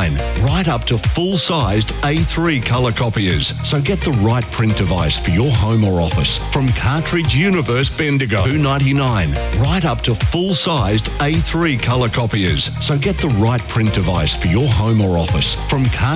right up to full-sized A3 colour copiers. So get the right print device for your home or office from Cartridge Universe Bendigo. $2.99, right up to full-sized A3 colour copiers. So get the right print device for your home or office from Cartridge